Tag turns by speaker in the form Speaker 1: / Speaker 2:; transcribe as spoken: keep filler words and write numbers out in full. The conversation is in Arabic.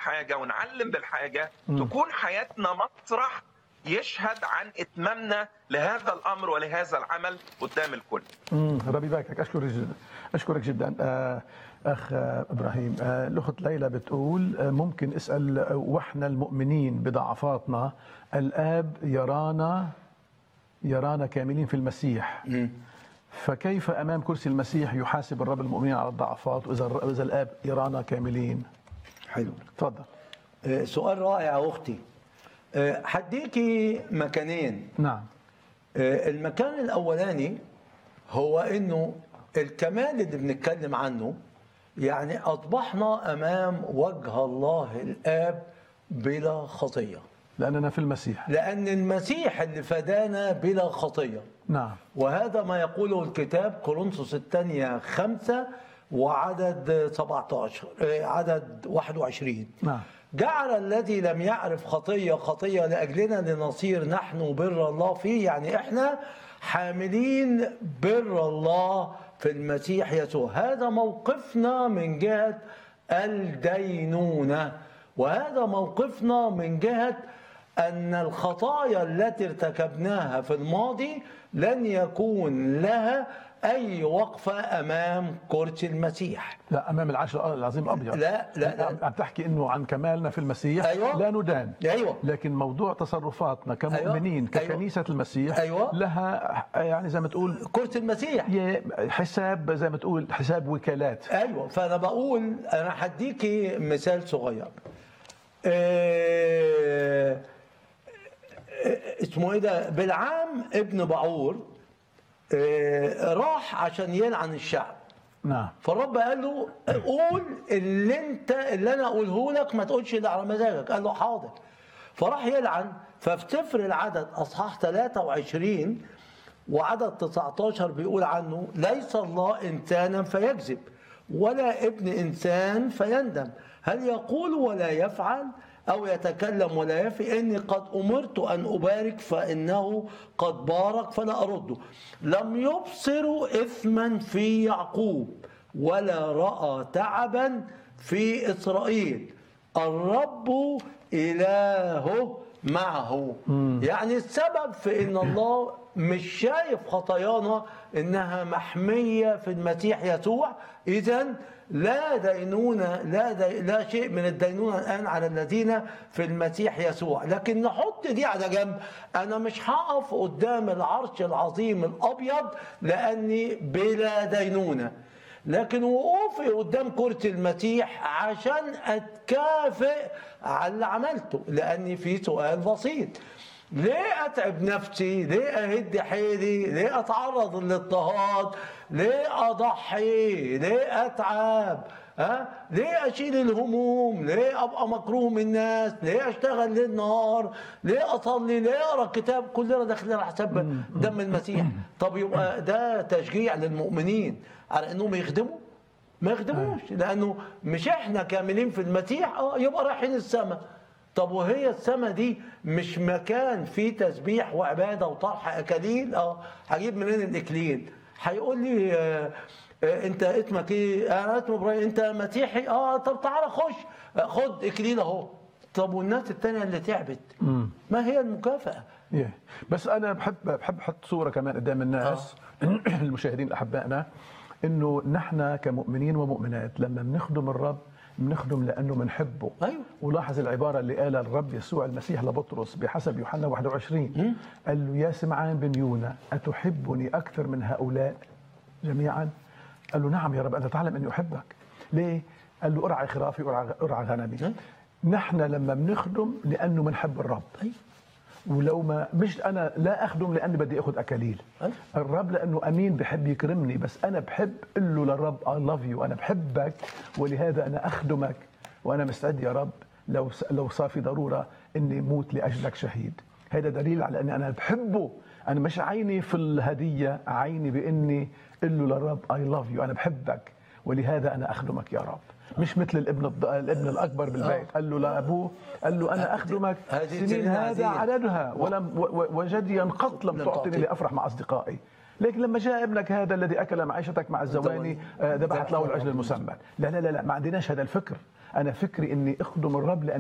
Speaker 1: بالحاجة ونعلم بالحاجة، تكون حياتنا مسرح يشهد عن إتمامنا لهذا الأمر ولهذا العمل قدام الكل.
Speaker 2: امم ربي يباركك. اشكرك جدا، اشكرك جدا. آه اخ آه ابراهيم، آه الاخت ليلى بتقول آه ممكن اسال آه واحنا المؤمنين بضعفاتنا الاب يرانا يرانا كاملين في المسيح، فكيف امام كرسي المسيح يحاسب الرب المؤمنين على الضعفات واذا اذا الاب يرانا كاملين؟
Speaker 3: حلو،
Speaker 2: تفضل.
Speaker 3: آه سؤال رائع اختي. آه هديكي مكانين.
Speaker 2: نعم.
Speaker 3: آه المكان الاولاني هو انه الكمال اللي بنتكلم عنه، يعني اصبحنا امام وجه الله الاب بلا خطيه،
Speaker 2: لاننا في المسيح،
Speaker 3: لان المسيح اللي فدانا بلا خطيه.
Speaker 2: نعم.
Speaker 3: وهذا ما يقوله الكتاب كورنثوس الثانيه خمسة وعدد سبعة عشر عدد واحد وعشرين.
Speaker 2: نعم.
Speaker 3: جعل الذي لم يعرف خطيه خطيه لاجلنا لنصير نحن بر الله فيه، يعني احنا حاملين بر الله في المسيح يسوع. هذا موقفنا من جهة الدينونة، وهذا موقفنا من جهة أن الخطايا التي ارتكبناها في الماضي لن يكون لها أي وقفة أمام كرسي المسيح.
Speaker 2: لا، أمام العرش العظيم الأبيض.
Speaker 3: لا لا, لا.
Speaker 2: عم تحكي إنه عن كمالنا في المسيح.
Speaker 3: أيوة.
Speaker 2: لا ندان.
Speaker 3: أيوة.
Speaker 2: لكن موضوع تصرفاتنا كمؤمنين،
Speaker 3: أيوة.
Speaker 2: ككنيسة المسيح،
Speaker 3: أيوة.
Speaker 2: لها يعني زي ما تقول
Speaker 3: كرسي المسيح،
Speaker 2: حساب، زي ما تقول حساب وكالات.
Speaker 3: أيوة. فأنا بقول، أنا هديكي مثال صغير. إيه اسمه ايه ده؟ بلعام ابن بعور إيه راح عشان يلعن الشعب.
Speaker 2: نعم.
Speaker 3: فالرب قال له قول اللي انت اللي انا اقوله لك، ما تقولش اللي على مزاجك. قال له حاضر. فراح يلعن. ففي سفر العدد اصحاح ثلاثة وعشرين وعدد تسعة عشر بيقول عنه: ليس الله انسانا فيكذب ولا ابن انسان فيندم، هل يقول ولا يفعل أو يتكلم ولا يفي؟ إني قد أمرت أن أبارك فإنه قد بارك فلا أرده. لم يبصروا إثما في يعقوب ولا رأى تعبا في إسرائيل، الرب إلهه معه. مم. يعني السبب في إن الله مش شايف خطايانا إنها محمية في المسيح يسوع. إذن لا دينونة، لا, دي لا شيء من الدينونة الآن على الذين في المسيح يسوع. لكن نحط دي على جنب. أنا مش هقف قدام العرش العظيم الأبيض لأني بلا دينونة، لكن وقوفي قدام كرسي المسيح عشان أتكافئ على اللي عملته. لأني في سؤال بسيط: ليه أتعب نفسي؟ ليه أهد حيلي؟ ليه أتعرض للاضطهاد؟ ليه أضحي؟ ليه أتعب؟ ها؟ ليه أشيل الهموم؟ ليه أبقى مكروه من الناس؟ ليه أشتغل ليل نهار؟ ليه أصلي؟ ليه أقرأ كتاب؟ كلنا داخلين على حساب دم المسيح. طب يبقى ده تشجيع للمؤمنين على أنهم يخدموا؟ ما يخدموش، لأنه مش إحنا كاملين في المسيح. آه يبقى رايحين السماء. طب وهي السماء دي مش مكان فيه تسبيح وعباده وطرح اكاليل؟ اه هجيب منين الاكليل؟ هيقول لي آه آه انت اسمك ايه؟ انا اسمي ابراهيم. انت مسيحي؟ اه طب تعالى خش خد اكليل اهو. طب والناس الثانيه اللي تعبت ما هي المكافاه؟
Speaker 2: yeah. بس انا بحب بحب احط صوره كمان قدام الناس آه. المشاهدين احبائنا، انه نحن كمؤمنين ومؤمنات لما بنخدم الرب بنخدم لأنه بنحبه.
Speaker 3: أيوة.
Speaker 2: ولاحظ العبارة اللي قالها الرب يسوع المسيح لبطرس بحسب يوحنا واحد وعشرين، قال له: يا سمعان بن يونا أتحبني أكثر من هؤلاء جميعا؟ قال له: نعم يا رب، أنت تعلم أني أحبك. ليه؟ قال له: أرعى خرافي أرعى غنمي. نحن لما بنخدم لأنه بنحب الرب.
Speaker 3: أيوة.
Speaker 2: ولو ما مش انا لا اخدم لاني بدي اخذ اكاليل. أه؟ الرب لانه امين بحب يكرمني، بس انا بحب اقول له للرب اي لاف يو، انا بحبك ولهذا انا اخدمك، وانا مستعد يا رب لو لو صار في ضروره اني موت لاجلك شهيد. هذا دليل على اني انا بحبه. انا مش عيني في الهديه، عيني باني اقول له للرب اي لاف يو، انا بحبك ولهذا انا اخدمك يا رب. مش مثل الابن الابن الاكبر بالبيت قال له لابوه، قال له انا اخدمك سنين هذا عددها ولم وجديا قط لم تعطني لافرح مع اصدقائي. لكن لما جاء ابنك هذا الذي اكل معيشتك مع الزواني ذبحت له العجل المسمن. لا لا لا لا، ما عندناش هذا الفكر. انا فكري اني اخدم الرب لان